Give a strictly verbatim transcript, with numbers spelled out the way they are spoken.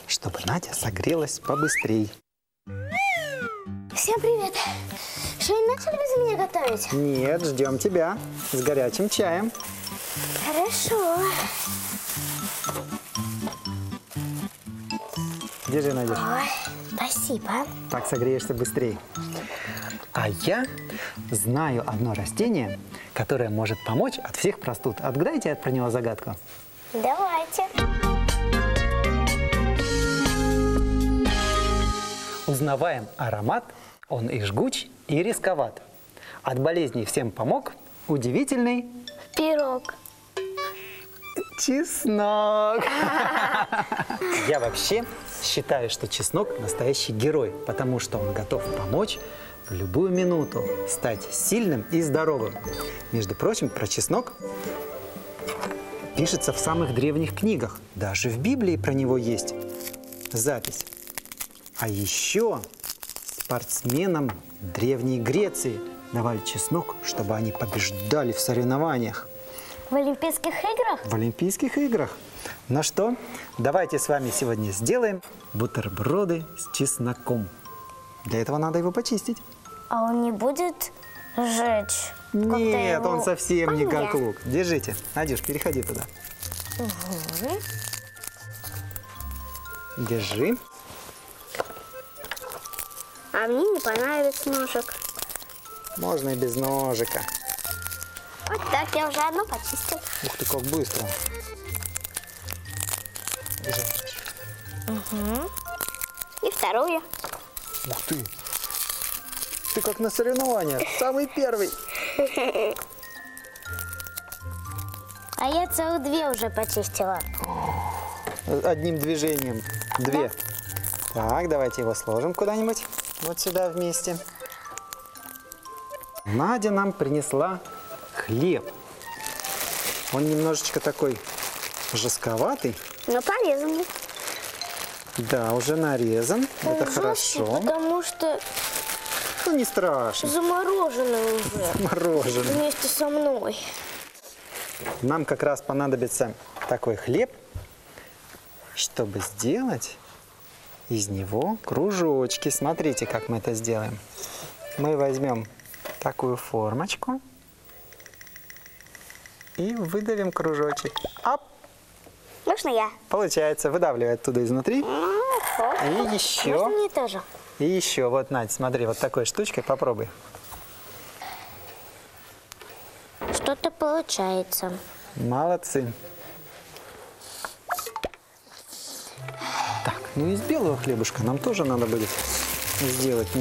чтобы Надя согрелась побыстрей. Всем привет! Что, не начали без меня готовить? Нет, ждем тебя с горячим чаем. Хорошо. Держи, Надюш. Ой, спасибо. Так согреешься быстрее. А я знаю одно растение, которое может помочь от всех простуд. Отгадайте про него загадку. Давайте. Узнаваем аромат, он и жгуч, и рисковат. От болезней всем помог удивительный Пирог. чеснок. Я вообще считаю, что чеснок настоящий герой, потому что он готов помочь в любую минуту стать сильным и здоровым. Между прочим, про чеснок пишется в самых древних книгах. Даже в Библии про него есть запись. А еще спортсменам Древней Греции давали чеснок, чтобы они побеждали в соревнованиях. В Олимпийских играх? В Олимпийских играх. Ну что, давайте с вами сегодня сделаем бутерброды с чесноком. Для этого надо его почистить. А он не будет жечь? когда Нет, его- он совсем не как Понятно. лук. Держите. Надюш, переходи туда. Угу. Держи. А мне не понравится ножик. Можно и без ножика. Вот так, я уже одну почистил. Ух ты, как быстро. Держи. И вторую. Ух ты. Ты как на соревнованиях. Самый первый. А я целых две уже почистила. Одним движением. Две. Так, давайте его сложим куда-нибудь. Вот сюда вместе. Надя нам принесла хлеб. Он немножечко такой жестковатый. Но порезанный. Да, уже нарезан. Это Жестче, хорошо. потому что Ну, не страшно. замороженный уже. Мороженое. Вместе со мной. Нам как раз понадобится такой хлеб, чтобы сделать из него кружочки. Смотрите, как мы это сделаем. Мы возьмем такую формочку и выдавим кружочек. Ап! Можно я? Получается, выдавливай оттуда изнутри. И еще, Можно мне тоже? и еще. Вот, Надь, смотри, вот такой штучкой попробуй. Что-то получается. Молодцы. Так, ну из белого хлебушка нам тоже надо будет сделать